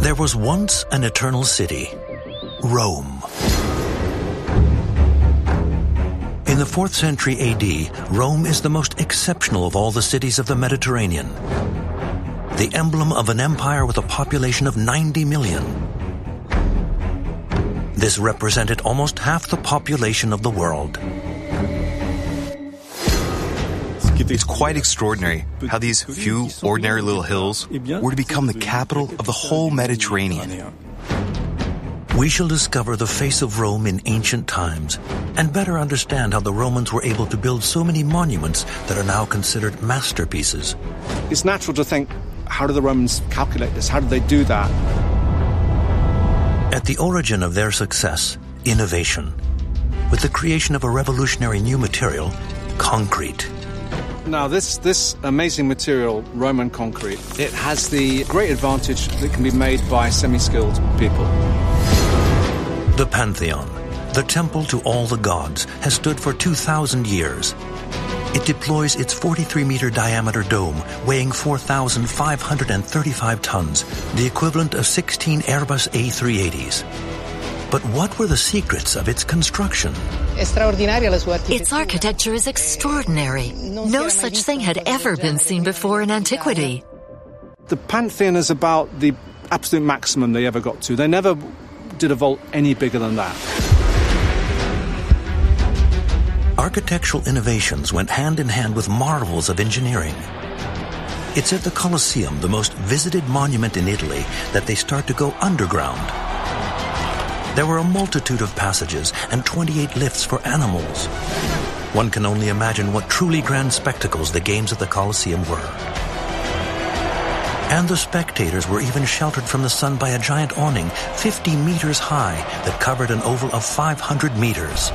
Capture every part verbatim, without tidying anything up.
There was once an eternal city, Rome. In the fourth century A D, Rome is the most exceptional of all the cities of the Mediterranean. The emblem of an empire with a population of ninety million. This represented almost half the population of the world. It's quite extraordinary how these few ordinary little hills were to become the capital of the whole Mediterranean. We shall discover the face of Rome in ancient times and better understand how the Romans were able to build so many monuments that are now considered masterpieces. It's natural to think, how do the Romans calculate this? How did they do that? At the origin of their success, innovation, with the creation of a revolutionary new material, concrete. Now, this, this amazing material, Roman concrete, it has the great advantage that it can be made by semi-skilled people. The Pantheon, the temple to all the gods, has stood for two thousand years. It deploys its forty-three meter diameter dome, weighing four thousand five hundred thirty-five tons, the equivalent of sixteen Airbus A three eighties. But what were the secrets of its construction? Its architecture is extraordinary. No such thing had ever been seen before in antiquity. The Pantheon is about the absolute maximum they ever got to. They never did a vault any bigger than that. Architectural innovations went hand in hand with marvels of engineering. It's at the Colosseum, the most visited monument in Italy, that they start to go underground. There were a multitude of passages and twenty-eight lifts for animals. One can only imagine what truly grand spectacles the games at the Colosseum were. And the spectators were even sheltered from the sun by a giant awning fifty meters high that covered an oval of five hundred meters.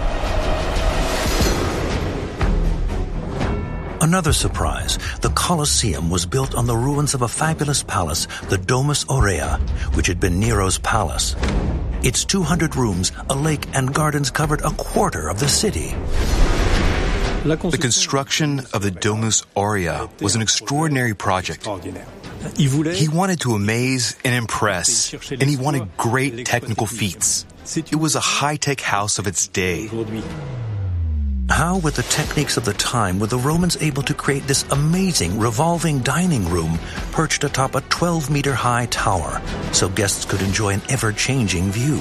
Another surprise, the Colosseum was built on the ruins of a fabulous palace, the Domus Aurea, which had been Nero's palace. Its two hundred rooms, a lake, and gardens covered a quarter of the city. The construction of the Domus Aurea was an extraordinary project. He wanted to amaze and impress, and he wanted great technical feats. It was a high-tech house of its day. How, with the techniques of the time, were the Romans able to create this amazing revolving dining room perched atop a twelve meter high tower so guests could enjoy an ever-changing view?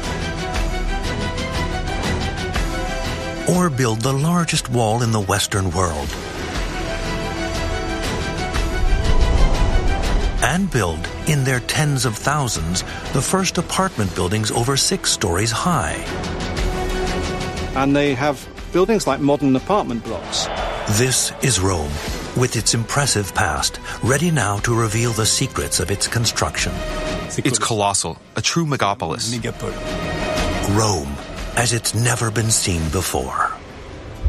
Or build the largest wall in the Western world? And build, in their tens of thousands, the first apartment buildings over six stories high. And they have buildings like modern apartment blocks. This is Rome, with its impressive past, ready now to reveal the secrets of its construction. It's colossal, a true megapolis. Rome, as it's never been seen before.